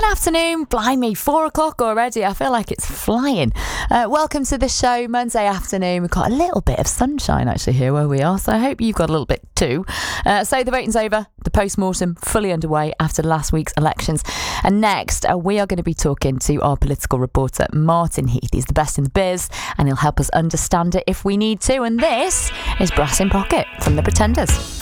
afternoon. Blimey, 4 o'clock already. I feel like it's flying. Welcome to the show, Monday afternoon. We've got a little bit of sunshine actually here where we are, so I hope you've got a little bit too. So the voting's over, the post-mortem fully underway after last week's elections. And next, we are going to be talking to our political reporter, Martin Heath. He's the best in the biz, and he'll help us understand it if we need to. And this is Brass in Pocket from The Pretenders.